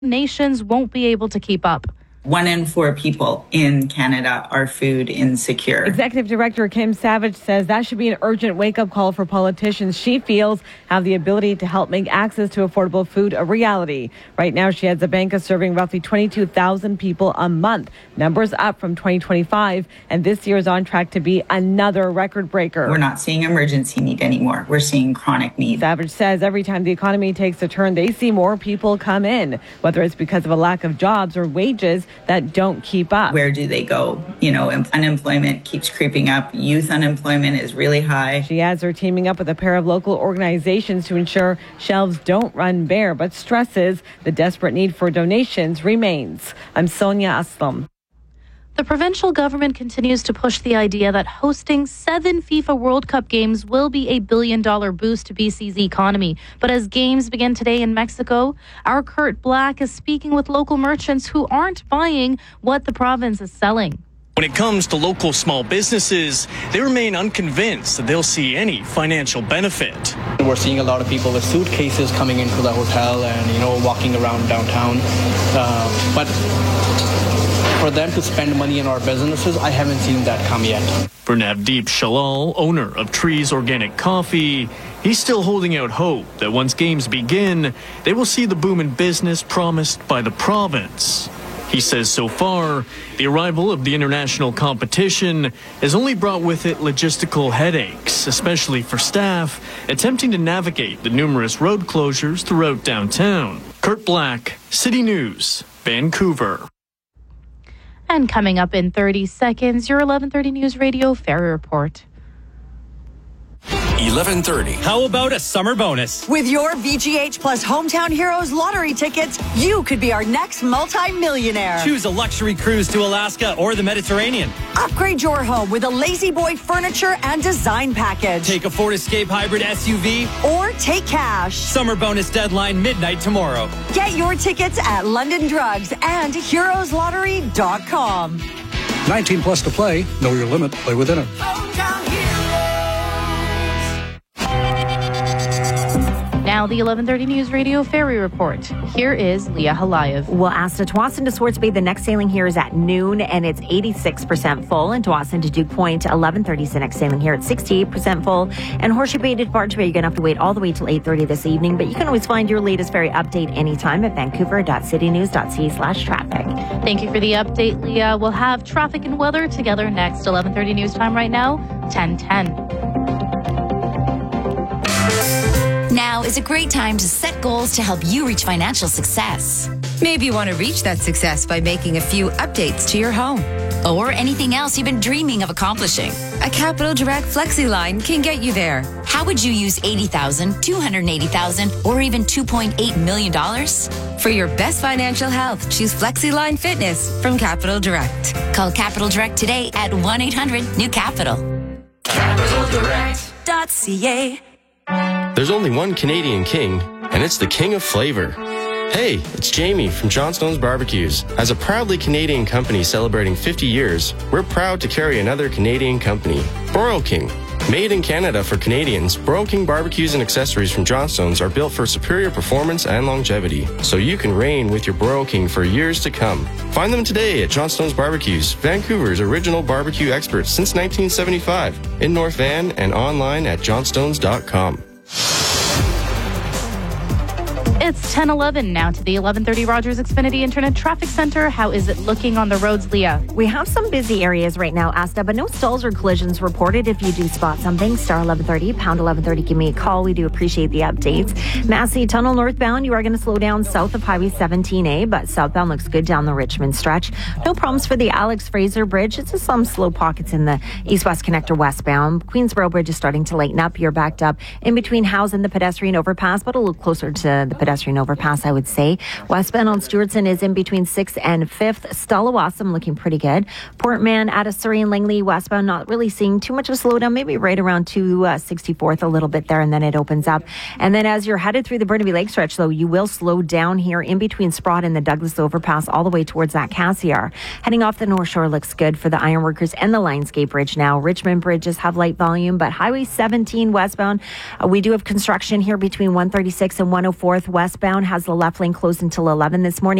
nations won't be able to keep up. 1 in 4 people in Canada are food insecure. Executive Director Kim Savage says that should be an urgent wake-up call for politicians she feels have the ability to help make access to affordable food a reality. Right now, she heads a bank of serving roughly 22,000 people a month. Numbers up from 2025, and this year is on track to be another record breaker. We're not seeing emergency need anymore. We're seeing chronic need. Savage says every time the economy takes a turn, they see more people come in, whether it's because of a lack of jobs or wages that don't keep up. Where do they go? Unemployment keeps creeping up. Youth unemployment is really high. She adds they're teaming up with a pair of local organizations to ensure shelves don't run bare, but stresses the desperate need for donations remains. I'm Sonia Aslam. The provincial government continues to push the idea that hosting 7 FIFA World Cup games will be a $1 billion boost to BC's economy. But as games begin today in Mexico, our Kurt Black is speaking with local merchants who aren't buying what the province is selling. When it comes to local small businesses, they remain unconvinced that they'll see any financial benefit. We're seeing a lot of people with suitcases coming into the hotel and, walking around downtown. But for them to spend money in our businesses, I haven't seen that come yet. For Navdeep Shalal, owner of Trees Organic Coffee, he's still holding out hope that once games begin, they will see the boom in business promised by the province. He says so far, the arrival of the international competition has only brought with it logistical headaches, especially for staff attempting to navigate the numerous road closures throughout downtown. Kurt Black, City News, Vancouver. And coming up in 30 seconds, your 11:30 News Radio Ferry Report. 11:30. How about a summer bonus? With your VGH Plus Hometown Heroes lottery tickets, you could be our next multi-millionaire. Choose a luxury cruise to Alaska or the Mediterranean. Upgrade your home with a Lazy Boy furniture and design package. Take a Ford Escape Hybrid SUV. Or take cash. Summer bonus deadline midnight tomorrow. Get your tickets at London Drugs and heroeslottery.com. 19 plus to play. Know your limit. Play within it. Now the 11:30 News Radio Ferry Report. Here is Leah Halayev. Well, Asta Tawasin to Swartz Bay, the next sailing here is at noon, and it's 86% full. And Tawasin to Duke Point, 11:30 is the next sailing here at 68% full. And Horseshoe Bay to Barge Bay, you're going to have to wait all the way till 8:30 this evening. But you can always find your latest ferry update anytime at vancouver.citynews.ca/traffic. Thank you for the update, Leah. We'll have traffic and weather together next. 11:30 news time right now, 10:10. Now is a great time to set goals to help you reach financial success. Maybe you want to reach that success by making a few updates to your home. Or anything else you've been dreaming of accomplishing. A Capital Direct Flexi line can get you there. How would you use $80,000, $280,000, or even $2.8 million? For your best financial health, choose Flexi Line Fitness from Capital Direct. Call Capital Direct today at 1-800-NEW-CAPITAL. CapitalDirect.ca. There's only one Canadian king, and it's the king of flavor. Hey, it's Jamie from Johnstone's Barbecues. As a proudly Canadian company celebrating 50 years, we're proud to carry another Canadian company, Broil King. Made in Canada for Canadians, Broil King barbecues and accessories from Johnstone's are built for superior performance and longevity, so you can reign with your Broil King for years to come. Find them today at Johnstone's Barbecues, Vancouver's original barbecue experts since 1975, in North Van and online at johnstones.com. It's 10:11 now to the 11:30 Rogers Xfinity Internet Traffic Center. How is it looking on the roads, Leah? We have some busy areas right now, Asta, but no stalls or collisions reported. If you do spot something, star 1130, pound 1130, give me a call. We do appreciate the updates. Massey Tunnel northbound, you are going to slow down south of Highway 17A, but southbound looks good down the Richmond stretch. No problems for the Alex Fraser Bridge. It's just some slow pockets in the east-west connector westbound. Queensboro Bridge is starting to lighten up. You're backed up in between Howes and the pedestrian overpass, but a little closer to the pedestrian overpass, I would say. Westbound on Stewartson is in between 6th and 5th. Stallawasam looking pretty good. Portman out of Surrey and Langley westbound, not really seeing too much of a slowdown, maybe right around 264th a little bit there, and then it opens up. And then as you're headed through the Burnaby Lake stretch, though, you will slow down here in between Sprott and the Douglas overpass all the way towards that Cassiar. Heading off the North Shore looks good for the Ironworkers and the Lionsgate Bridge now. Richmond bridges have light volume, but Highway 17 westbound, we do have construction here between 136 and 104th west. westbound has the left lane closed until 11 this morning.